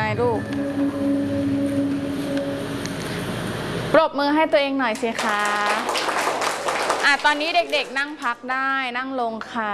ลูกปรบมือให้ตัวเองหน่อยสิคะตอนนี้เด็กๆนั่งพักได้นั่งลงค่ะ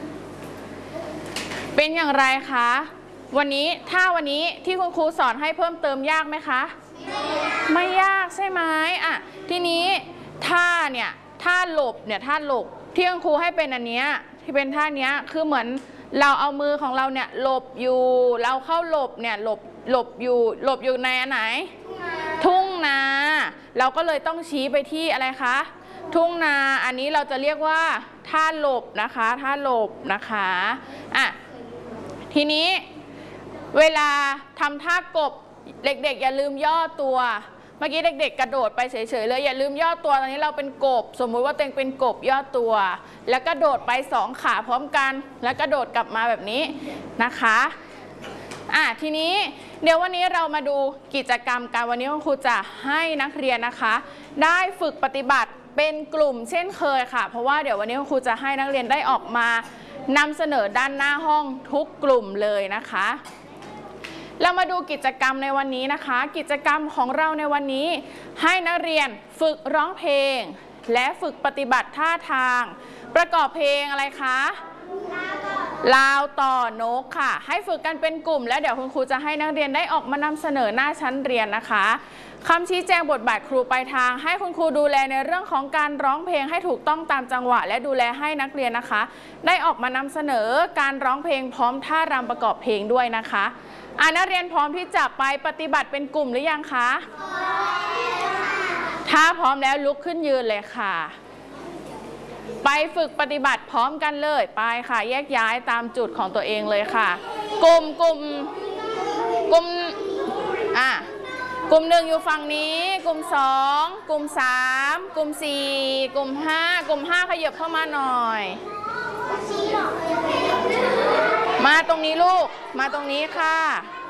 เป็นอย่างไรคะวันนี้ที่คุณครูสอนให้เพิ่มเติมยากไหมคะไม่ยากใช่ไหมทีนี้ท่าหลบที่คุณครูให้เป็นอันเนี้ยที่เป็นท่านี้คือเหมือนเราเอามือของเราเนี่ยหลบอยู่เราเข้าหลบเนี่ยหลบอยู่ในอันไหนทุ่งนาเราก็เลยต้องชี้ไปที่อะไรคะทุ่งนาอันนี้เราจะเรียกว่าท่าหลบนะคะท่าหลบนะคะทีนี้เวลาทำท่ากบเด็กๆอย่าลืมย่อตัวเมื่อกี้เด็กๆกระโดดไปเฉยๆเลยอย่าลืมย่อตัวตอนนี้เราเป็นกบสมมุติว่าตัวเองเป็นกบย่อตัวแล้วกระโดดไป2ขาพร้อมกันแล้วกระโดดกลับมาแบบนี้นะคะทีนี้เดี๋ยววันนี้เรามาดูกิจกรรมกันวันนี้คุณครูจะให้นักเรียนนะคะได้ฝึกปฏิบัติเป็นกลุ่มเช่นเคยค่ะเพราะว่าเดี๋ยววันนี้คุณครูจะให้นักเรียนได้ออกมานำเสนอด้านหน้าห้องทุกกลุ่มเลยนะคะเรามาดูกิจกรรมในวันนี้นะคะกิจกรรมของเราในวันนี้ให้นักเรียนฝึกร้องเพลงและฝึกปฏิบัติท่าทางประกอบเพลงอะไรคะลาวต่อนกค่ะให้ฝึกกันเป็นกลุ่มแล้วเดี๋ยวคุณครูจะให้นักเรียนได้ออกมานำเสนอหน้าชั้นเรียนนะคะคำชี้แจงบทบาทครูปลายทางให้คุณครูดูแลในเรื่องของการร้องเพลงให้ถูกต้องตามจังหวะและดูแลให้นักเรียนนะคะได้ออกมานำเสนอการร้องเพลงพร้อมท่ารำประกอบเพลงด้วยนะคะนักเรียนพร้อมที่จะไปปฏิบัติเป็นกลุ่มหรือยังคะถ้าพร้อมแล้วลุกขึ้นยืนเลยค่ะไปฝึกปฏิบัติพร้อมกันเลยไปค่ะแยกย้ายตามจุดของตัวเองเลยค่ะกลุ่ม1อยู่ฝั่งนี้กลุ่ม2กลุ่ม3กลุ่ม4กลุ่ม5ขยับเข้ามาหน่อยมาตรงนี้ลูกมาตรงนี้ค่ะ